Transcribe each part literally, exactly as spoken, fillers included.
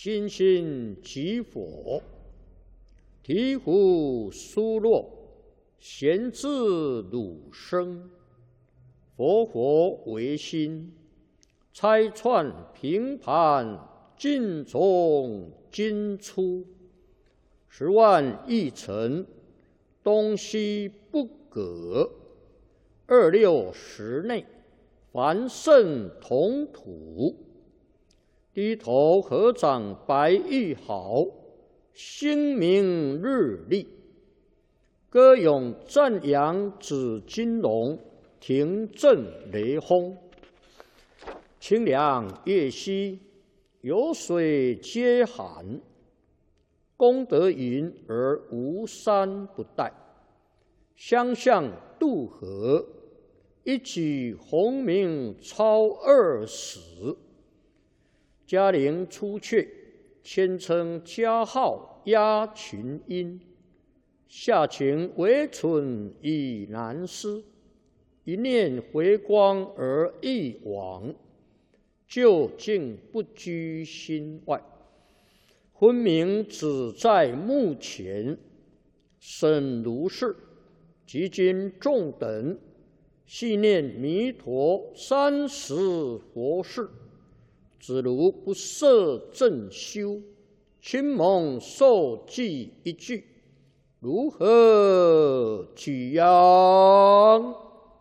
心心即佛，醍醐疏落，贤自汝生。佛佛为心，拆穿平盘，尽从今出。十万亿尘，东西不隔。二六十内，凡圣同土。低头合掌白玉毫，星明日丽。歌咏赞扬紫金龙，庭震雷轰。清凉月兮，有水皆寒。功德云而无山不殆。相向渡河，一举鸿名超二十。嘉陵出阙，谦称嘉号压群英。下情为蠢已难思，一念回光而一往，究竟不居心外。昏明只在目前，审如是，即今众等细念弥陀三十佛事。只如不摄正修，亲蒙受记一句，如何举扬？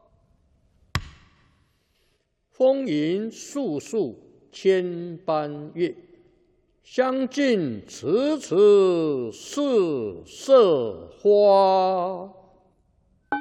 风云素素千般月，相近迟迟似色花。